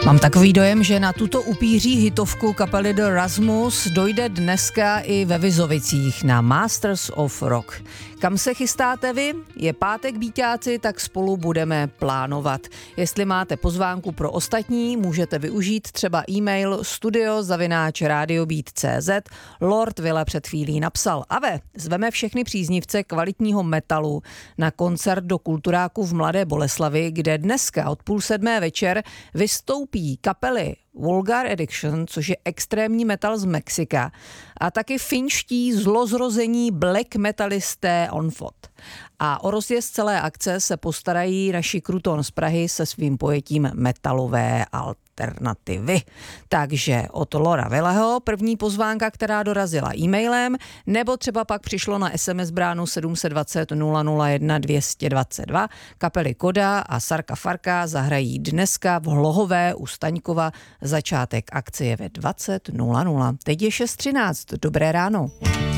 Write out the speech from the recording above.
Mám takový dojem, že na tuto upíří hitovku kapely The Rasmus dojde dneska i ve Vizovicích na Masters of Rock. Kam se chystáte vy? Je pátek, býťáci, tak spolu budeme plánovat. Jestli máte pozvánku pro ostatní, můžete využít třeba e-mail studio@radiobeat.cz. Lord Ville před chvílí napsal: Ave, zveme všechny příznivce kvalitního metalu na koncert do Kulturáku v Mladé Boleslavi, kde dneska od 6:30 večer vystoupí kapely Vulgar Addiction, což je extrémní metal z Mexika, a taky finští zlozrození black metalisté Onfot. A o rozjezd celé akce se postarají naši Kruton z Prahy se svým pojetím metalové alternativy. Takže od Lora Villeho první pozvánka, která dorazila e-mailem, nebo třeba pak přišlo na SMS bránu 720 001 222. Kapely Koda a Sarka Farka zahrají dneska v Hlohové u Staňkova. Začátek akce je ve 20:00. Teď je 6:13. Dobré ráno.